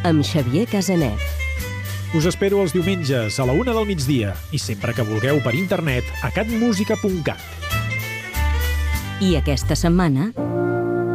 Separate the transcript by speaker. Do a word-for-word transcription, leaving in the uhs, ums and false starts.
Speaker 1: amb Xavier Casanet.
Speaker 2: Us espero els diumenges a la una del migdia i sempre que vulgueu per internet a cat música punt cat.
Speaker 1: I aquesta setmana